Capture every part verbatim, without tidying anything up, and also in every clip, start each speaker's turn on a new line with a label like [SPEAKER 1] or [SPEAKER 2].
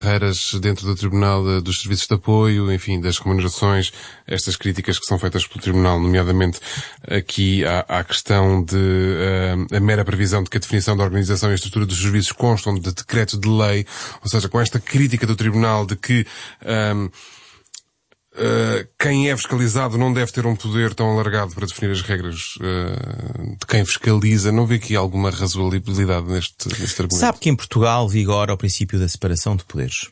[SPEAKER 1] carreiras dentro do Tribunal, dos serviços de apoio, enfim, das remunerações, estas críticas que são feitas pelo Tribunal, nomeadamente aqui à, à questão de uh, a mera previsão de que a definição da organização e a estrutura dos serviços constam de decreto de lei, ou seja, com esta crítica do Tribunal de que um, Uh, quem é fiscalizado não deve ter um poder tão alargado para definir as regras uh, de quem fiscaliza. Não vê aqui alguma razoabilidade neste, neste argumento?
[SPEAKER 2] Sabe que em Portugal vigora o princípio da separação de poderes.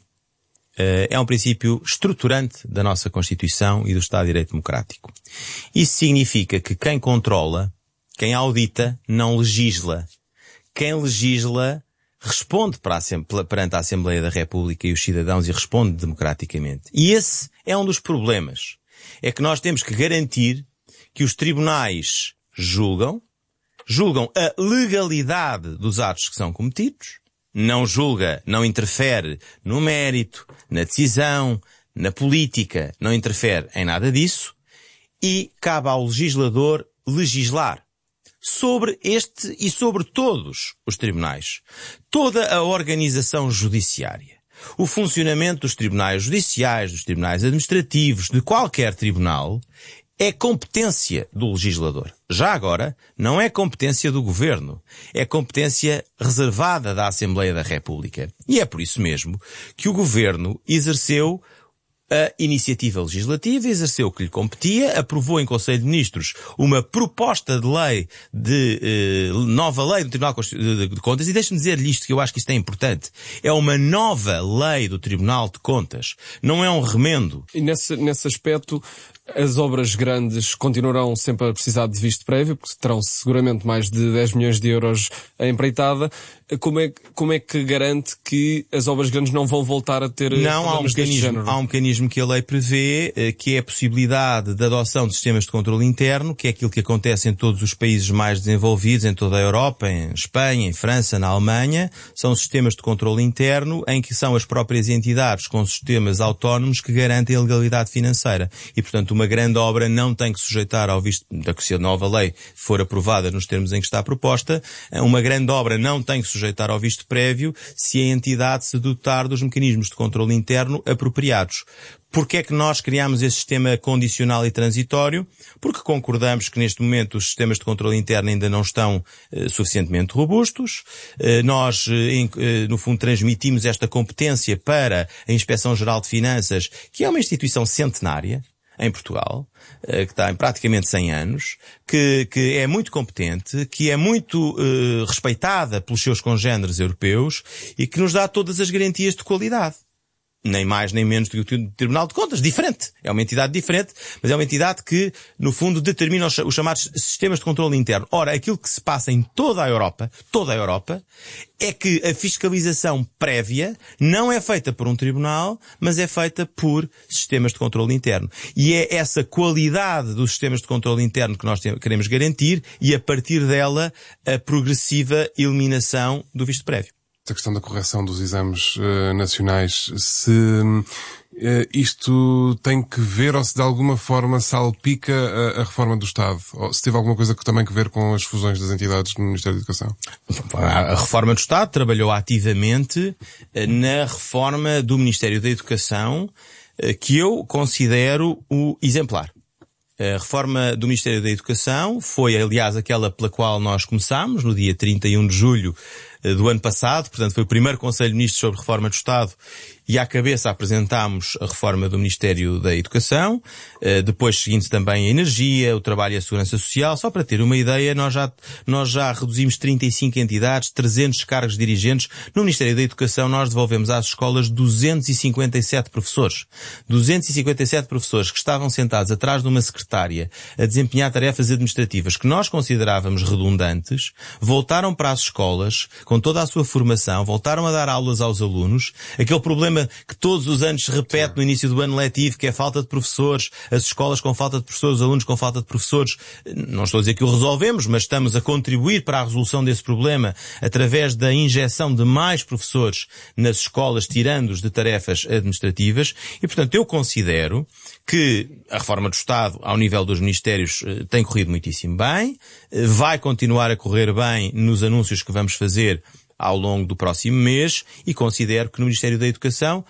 [SPEAKER 2] Uh, é um princípio estruturante da nossa Constituição e do Estado de Direito Democrático. Isso significa que quem controla, quem audita, não legisla. Quem legisla responde para a, perante a Assembleia da República e os cidadãos e responde democraticamente. E esse é um dos problemas. É que nós temos que garantir que os tribunais julgam, julgam a legalidade dos atos que são cometidos, não julga, não interfere no mérito, na decisão, na política, não interfere em nada disso, e cabe ao legislador legislar sobre este e sobre todos os tribunais. Toda a organização judiciária, o funcionamento dos tribunais judiciais, dos tribunais administrativos, de qualquer tribunal, é competência do legislador. Já agora, não é competência do governo, é competência reservada da Assembleia da República. E é por isso mesmo que o governo exerceu a iniciativa legislativa, exerceu o que lhe competia, aprovou em Conselho de Ministros uma proposta de lei, de eh, nova lei do Tribunal de Contas, e deixe-me dizer-lhe isto, que eu acho que isto é importante. É uma nova lei do Tribunal de Contas, não é um remendo.
[SPEAKER 3] E nesse, nesse aspecto, as obras grandes continuarão sempre a precisar de visto prévio, porque terão seguramente mais de dez milhões de euros a empreitada. Como é, como é que garante que as obras grandes não vão voltar a ter
[SPEAKER 2] não, há um
[SPEAKER 3] deste
[SPEAKER 2] mecanismo,
[SPEAKER 3] género?
[SPEAKER 2] Há um mecanismo que a lei prevê, que é a possibilidade de adoção de sistemas de controle interno, que é aquilo que acontece em todos os países mais desenvolvidos, em toda a Europa, em Espanha, em França, na Alemanha. São sistemas de controle interno em que são as próprias entidades com sistemas autónomos que garantem a legalidade financeira. E, portanto, uma grande obra não tem que sujeitar ao visto, se a nova lei for aprovada nos termos em que está proposta, uma grande obra não tem que sujeitar ao visto prévio se a entidade se dotar dos mecanismos de controle interno apropriados. Porquê é que nós criamos esse sistema condicional e transitório? Porque concordamos que neste momento os sistemas de controle interno ainda não estão eh, suficientemente robustos. Eh, nós, eh, no fundo, transmitimos esta competência para a Inspeção-Geral de Finanças, que é uma instituição centenária em Portugal, que está em praticamente cem anos, que, que é muito competente, que é muito uh, respeitada pelos seus congêneres europeus e que nos dá todas as garantias de qualidade. Nem mais nem menos do que o Tribunal de Contas. Diferente. É uma entidade diferente, mas é uma entidade que, no fundo, determina os, os chamados sistemas de controle interno. Ora, aquilo que se passa em toda a Europa, toda a Europa, é que a fiscalização prévia não é feita por um tribunal, mas é feita por sistemas de controle interno. E é essa qualidade dos sistemas de controle interno que nós queremos garantir e, a partir dela, a progressiva eliminação do visto prévio.
[SPEAKER 1] A questão da correção dos exames uh, nacionais, se uh, isto tem que ver ou se de alguma forma salpica a, a reforma do Estado, ou se teve alguma coisa que também que ver com as fusões das entidades no Ministério da Educação?
[SPEAKER 2] A reforma do Estado trabalhou ativamente na reforma do Ministério da Educação, que eu considero o exemplar. A reforma do Ministério da Educação foi, aliás, aquela pela qual nós começámos, no dia trinta e um de julho do ano passado, portanto foi o primeiro Conselho de Ministros sobre reforma do Estado, e à cabeça apresentámos a reforma do Ministério da Educação, depois seguindo também a energia, o trabalho e a segurança social. Só para ter uma ideia, nós já, nós já reduzimos trinta e cinco entidades, trezentos cargos dirigentes. No Ministério da Educação nós devolvemos às escolas duzentos e cinquenta e sete professores. duzentos e cinquenta e sete professores que estavam sentados atrás de uma secretária a desempenhar tarefas administrativas que nós considerávamos redundantes, voltaram para as escolas com toda a sua formação, voltaram a dar aulas aos alunos. Aquele problema que todos os anos se repete no início do ano letivo, que é a falta de professores, as escolas com falta de professores, os alunos com falta de professores. Não estou a dizer que o resolvemos, mas estamos a contribuir para a resolução desse problema através da injeção de mais professores nas escolas, tirando-os de tarefas administrativas. E, portanto, eu considero que a reforma do Estado, ao nível dos ministérios, tem corrido muitíssimo bem, vai continuar a correr bem nos anúncios que vamos fazer ao longo do próximo mês e considero que no Ministério da Educação